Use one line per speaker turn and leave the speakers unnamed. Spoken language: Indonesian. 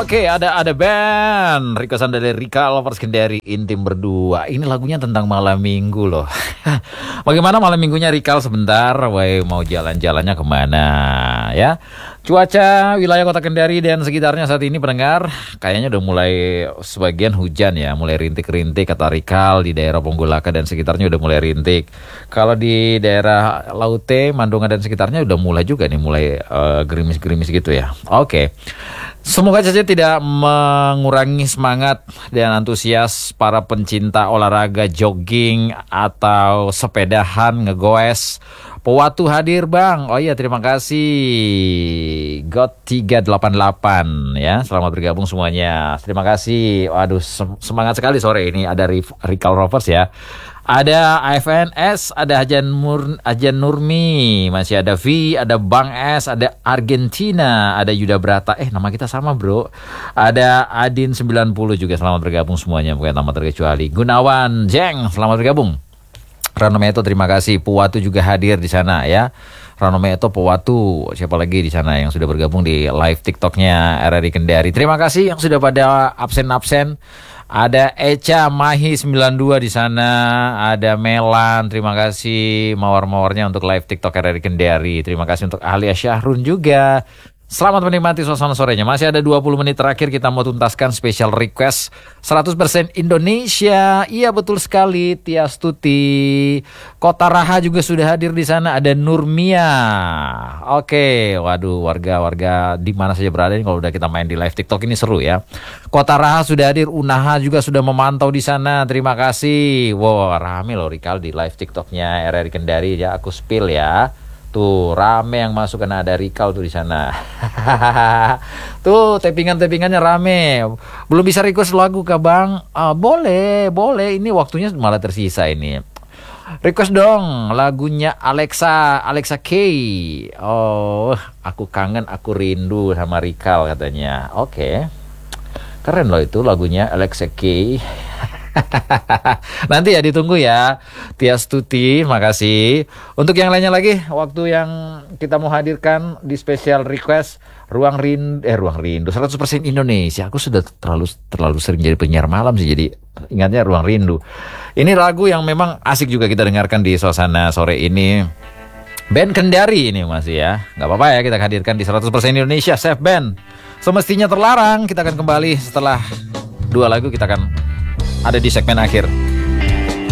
Oke, ada band requestan dari Rika Lovers Kendari, Intim Berdua. Ini lagunya tentang malam minggu loh. Bagaimana malam minggunya Rika sebentar? Woi, mau jalan-jalannya kemana ya? Cuaca wilayah kota Kendari dan sekitarnya saat ini pendengar kayaknya udah mulai sebagian hujan ya, mulai rintik-rintik kata Rikal di daerah Ponggolaka dan sekitarnya udah mulai rintik. Kalau di daerah Laute, Mandunga dan sekitarnya udah mulai juga nih, mulai gerimis-gerimis gitu ya. Oke. Semoga saja tidak mengurangi semangat dan antusias para pencinta olahraga jogging atau sepedahan ngegoes. Pewatu hadir bang. Oh iya, terima kasih God 388 ya. Selamat bergabung semuanya. Terima kasih. Waduh, semangat sekali sore ini. Ada Rikal Rovers ya. Ada AFNS, ada Ajan Nurmi, masih ada V, ada Bang S, ada Argentina, ada Yuda Brata. Nama kita sama bro. Ada Adin 90 juga, selamat bergabung semuanya, bukan nama terkecuali. Gunawan Jeng, selamat bergabung. Rano Meto, terima kasih. Puwatu juga hadir di sana ya. Rano Meto, Puwatu, siapa lagi di sana yang sudah bergabung di live TikToknya RRI Kendari. Terima kasih yang sudah pada absen-absen. Ada Eca Mahi 92 di sana, ada Melan, terima kasih mawar-mawarnya untuk live TikTok RRI Kendari. Terima kasih untuk Alia Syahrun juga. Selamat menikmati suasana sorenya. Masih ada 20 menit terakhir, kita mau tuntaskan special request 100% Indonesia. Iya betul sekali, Tias Tuti. Kota Raha juga sudah hadir di sana, ada Nurmia. Oke, waduh, warga-warga di mana saja berada ini kalau udah kita main di live TikTok ini seru ya. Kota Raha sudah hadir, Unaha juga sudah memantau di sana. Terima kasih. Wow, rame loh Rikal di live TikToknya RRI Kendari ya. Aku spill ya. Tuh rame yang masuk, karena ada Rikal tuh di sana. Tuh tappingannya rame. Belum bisa request lagu kah bang? Boleh. Ini waktunya malah tersisa ini. Request dong lagunya Alexa K. Oh, aku kangen, aku rindu sama Rikal katanya. Oke. Keren loh itu lagunya Alexa K. Nanti ya ditunggu ya Tias Tuti, makasih. Untuk yang lainnya lagi, waktu yang kita mau hadirkan di special request Ruang Rindu 100% Indonesia. Aku sudah terlalu sering jadi penyiar malam sih, jadi ingatnya Ruang Rindu. Ini lagu yang memang asik juga kita dengarkan di suasana sore ini. Band Kendari ini masih ya. Gak apa-apa ya, kita hadirkan di 100% Indonesia Safe Band. Semestinya terlarang. Kita akan kembali setelah 2 lagu, kita akan ada di segmen akhir.